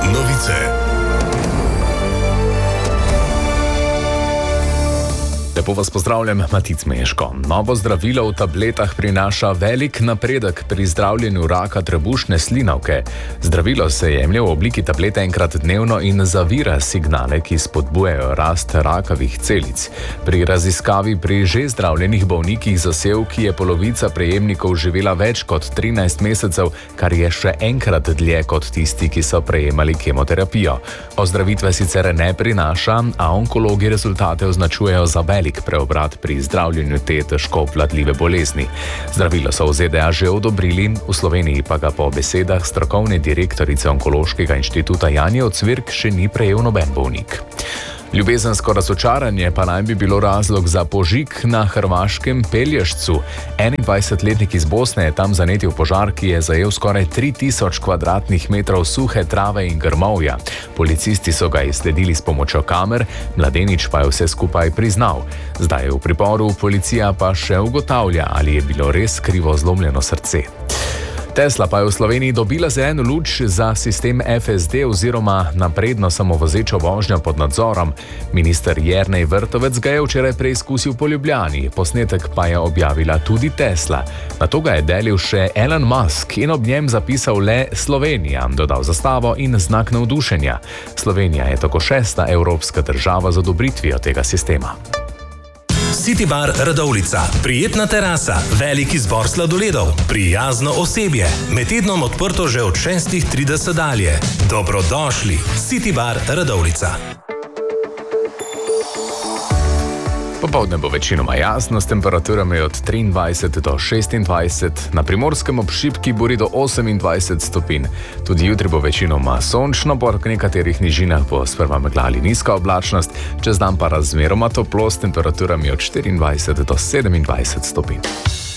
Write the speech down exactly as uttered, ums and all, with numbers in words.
novice. Lepo vas pozdravljam, Matic Meško. Novo zdravilo v tabletah prinaša velik napredek pri zdravljenju raka trebušne slinavke. Zdravilo se jemlje v obliki tablete enkrat dnevno in zavira signale, ki spodbujajo rast rakavih celic. Pri raziskavi pri že zdravljenih bolnikih z zasevki je polovica prejemnikov živela več kot trinajst mesecev, kar je še enkrat dlje kot tisti, ki so prejemali kemoterapijo. Ozdravitve sicer ne prinaša, a onkologi rezultate označujejo za velik preobrat pri zdravljenju te težko obvladljive bolezni. Zdravilo so v Z D A že odobrili, v Sloveniji pa ga po besedah strokovne direktorice Onkološkega inštituta Janje Ocvirk še ni prejel noben bolnik. Ljubezensko razočaranje pa naj bi bilo razlog za požig na hrvaškem Pelješcu. enaindvajsetletnik iz Bosne je tam zanetil požar, ki je zajel skoraj tri tisoč kvadratnih metrov suhe trave in grmovja. Policisti so ga izsledili s pomočjo kamer, mladenič pa je vse skupaj priznal. Zdaj je v priporu, policija pa še ugotavlja, ali je bilo res krivo zlomljeno srce. Tesla pa je v Sloveniji dobila zeleno luč za sistem F S D oziroma napredno samovozečo vožnjo pod nadzorom. Minister Jernej Vrtovec ga je včeraj preizkusil po Ljubljani, posnetek pa je objavila tudi Tesla. Nato ga je delil še Elon Musk in ob njem zapisal le Slovenija, dodal zastavo in znak navdušenja. Slovenija je tako šesta evropska država z odobritvijo tega sistema. City Bar Radovljica. Prijetna terasa, velik izbor sladoledov, prijazno osebje. Med tednom odprto že od šestih trideset dalje. Dobrodošli, City Bar Radovljica. Popoldne bo večinoma jasno s temperaturami od triindvajset do šestindvajset, na Primorskem ob šibki buri do osemindvajset stopinj. Tudi jutri bo večinoma sončno, po nekaterih nižinah bo sprva megla ali nizka oblačnost, čez dan pa razmeroma toplo s temperaturami od štiriindvajset do sedemindvajset stopinj.